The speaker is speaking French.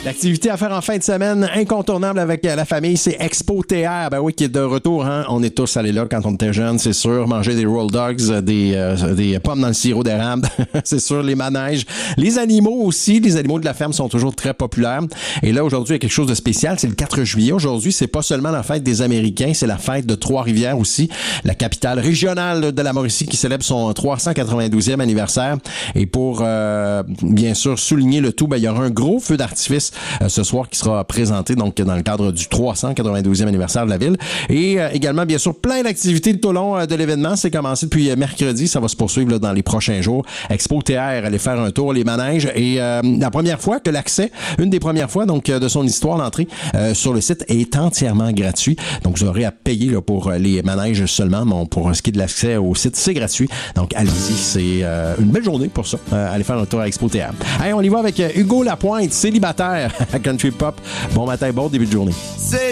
L'activité à faire en fin de semaine, incontournable avec la famille, c'est Expo TR. Ben oui, qui est de retour. Hein? On est tous allés là quand on était jeunes, c'est sûr. Manger des roll dogs, des pommes dans le sirop d'érable, c'est sûr. Les manèges. Les animaux aussi. Les animaux de la ferme sont toujours très populaires. Et là, aujourd'hui, il y a quelque chose de spécial. C'est le 4 juillet. Aujourd'hui, c'est pas seulement la fête des Américains, c'est la fête de Trois-Rivières aussi. La capitale régionale de la Mauricie qui célèbre son 392e anniversaire. Et pour, bien sûr, souligner le tout, ben, il y aura un gros feu d'artifice ce soir qui sera présenté donc dans le cadre du 392e anniversaire de la ville. Et également, bien sûr, plein d'activités tout au long de l'événement. C'est commencé depuis mercredi. Ça va se poursuivre là, dans les prochains jours. Expo TR, aller faire un tour, les manèges. Et la première fois que l'accès, une des premières fois donc de son histoire, l'entrée sur le site est entièrement gratuit. Donc, vous aurez à payer là, pour les manèges seulement. Bon, pour ce qui est de l'accès au site, c'est gratuit. Donc, allez-y. C'est une belle journée pour ça. Aller faire un tour à Expo TR. Hey, on y va avec Hugo Lapointe, célibataire à Country Pop. Bon matin, bon début de journée.